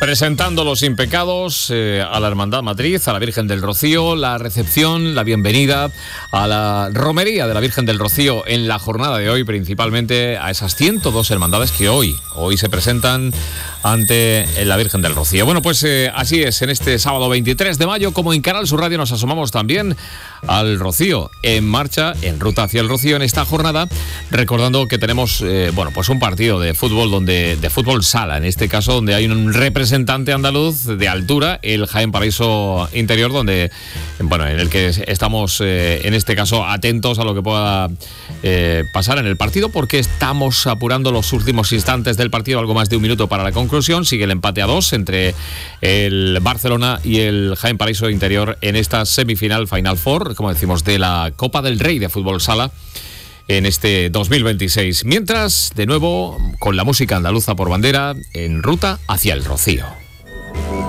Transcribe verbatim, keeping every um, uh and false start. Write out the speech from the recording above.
Presentando los impecados eh, a la Hermandad Matriz, a la Virgen del Rocío, la recepción, la bienvenida a la romería de la Virgen del Rocío en la jornada de hoy, principalmente a esas ciento dos hermandades que hoy, hoy se presentan ante la Virgen del Rocío. Bueno, pues eh, así es, en este sábado veintitrés de mayo, como en Canal Sur Radio, nos asomamos también al Rocío, en marcha, en ruta hacia el Rocío en esta jornada, recordando que tenemos, eh, bueno, pues un partido de fútbol, donde de fútbol sala, en este caso, donde hay un representante andaluz de altura, el Jaén Paraíso Interior, donde, bueno, en el que estamos, eh, en este caso, atentos a lo que pueda eh, pasar en el partido, porque estamos apurando los últimos instantes del partido, algo más de un minuto para la conclusión. Sigue el empate a dos entre el Barcelona y el Jaén Paraíso Interior en esta semifinal, Final Four, como decimos, de la Copa del Rey de Fútbol Sala en este dos mil veintiséis. Mientras, de nuevo, con la música andaluza por bandera, en ruta hacia el Rocío.